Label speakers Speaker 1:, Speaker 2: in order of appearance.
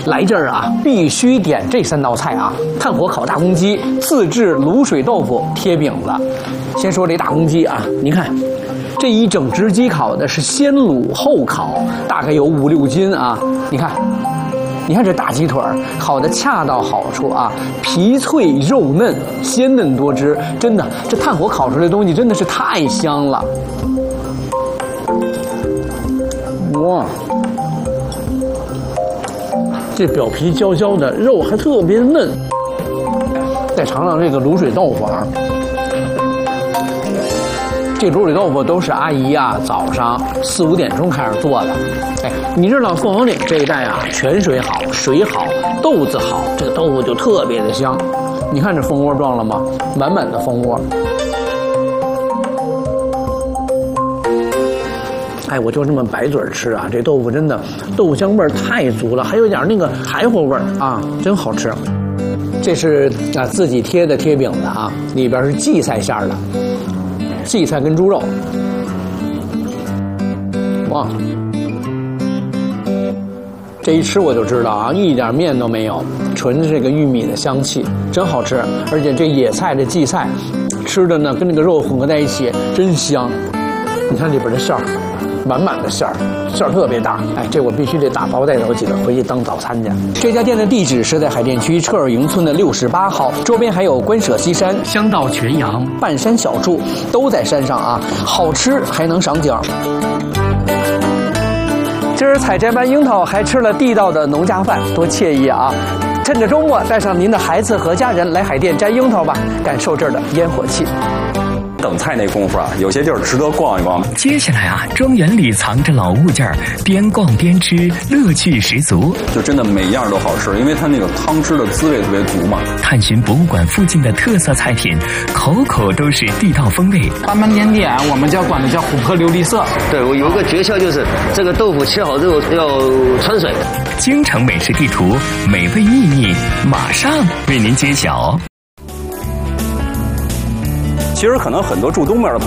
Speaker 1: 来这儿啊，必须点这3道菜啊：炭火烤大公鸡、自制卤水豆腐、贴饼子。先说这大公鸡啊，您看，这一整只鸡烤的是先卤后烤，大概有5、6斤啊。你看这大鸡腿烤的恰到好处啊，皮脆肉嫩，鲜嫩多汁，真的，这炭火烤出来的东西真的是太香了。哇，这表皮焦焦的，肉还特别嫩。再尝尝这个卤水豆腐啊，这卤水豆腐都是阿姨啊早上4、5点钟开始做的。哎，你知道凤凰岭这一带啊，泉水好，水好，豆子好，这个豆腐就特别的香。你看这蜂窝状了吗？满满的蜂窝。哎，我就这么白嘴吃啊，这豆腐真的豆香味儿太足了，还有点那个柴火味儿啊，真好吃。这是啊自己贴的贴饼子啊，里边是荠菜馅的，荠菜跟猪肉。哇，这一吃我就知道啊，一点面都没有，纯这个玉米的香气，真好吃。而且这野菜这荠菜，吃的呢跟那个肉混合在一起，真香。你看里边的馅儿。满满的馅儿特别大，哎，这我必须得打包带走几个回去当早餐去。这家店的地址是在海淀区车尔营村的68号，周边还有关舍西山、香道全羊、半山小筑，都在山上啊，好吃还能赏景。今儿采摘完樱桃，还吃了地道的农家饭，多惬意啊！趁着周末，带上您的孩子和家人来海淀摘樱桃吧，感受这儿的烟火气。
Speaker 2: 等菜那功夫啊，有些地儿值得逛一逛。
Speaker 3: 接下来啊，庄园里藏着老物件，边逛边吃，乐趣十足。
Speaker 2: 就真的每样都好吃，因为它那个汤汁的滋味特别足嘛。
Speaker 3: 探寻博物馆附近的特色菜品，口口都是地道风味。
Speaker 4: 他们年点我们管的叫琥珀琉璃色。
Speaker 5: 对，我有一个诀窍，就是这个豆腐切好之后要穿水。
Speaker 3: 京城美食地图，美味秘密马上为您揭晓。
Speaker 2: 其实可能很多住东边的